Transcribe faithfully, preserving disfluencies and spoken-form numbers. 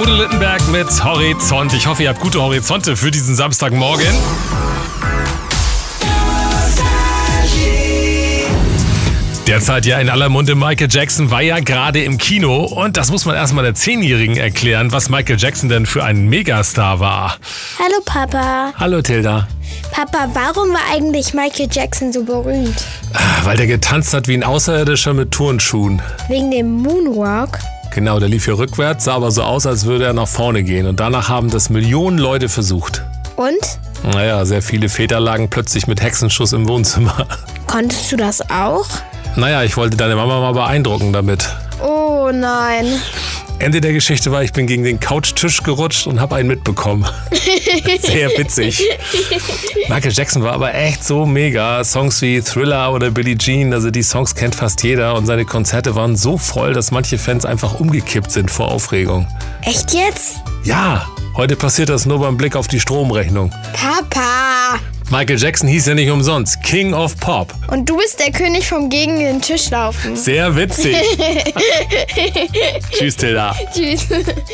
Udo Lindenberg mit Horizont. Ich hoffe, ihr habt gute Horizonte für diesen Samstagmorgen. Derzeit ja in aller Munde, Michael Jackson war ja gerade im Kino. Und das muss man erstmal der Zehnjährigen erklären, was Michael Jackson denn für ein Megastar war. Hallo Papa. Hallo Tilda. Papa, warum war eigentlich Michael Jackson so berühmt? Weil der getanzt hat wie ein Außerirdischer mit Turnschuhen. Wegen dem Moonwalk? Genau, der lief hier rückwärts, sah aber so aus, als würde er nach vorne gehen. Und danach haben das Millionen Leute versucht. Und? Naja, sehr viele Väter lagen plötzlich mit Hexenschuss im Wohnzimmer. Konntest du das auch? Naja, ich wollte deine Mama mal beeindrucken damit. Oh nein. Ende der Geschichte war, ich bin gegen den Couchtisch gerutscht und habe einen mitbekommen. Sehr witzig. Michael Jackson war aber echt so mega. Songs wie Thriller oder Billie Jean, also die Songs kennt fast jeder. Und seine Konzerte waren so voll, dass manche Fans einfach umgekippt sind vor Aufregung. Echt jetzt? Ja, heute passiert das nur beim Blick auf die Stromrechnung. Papa! Michael Jackson hieß ja nicht umsonst King of Pop. Und du bist der König vom gegen den Tisch laufen. Sehr witzig. Tschüss, Tilda. Tschüss.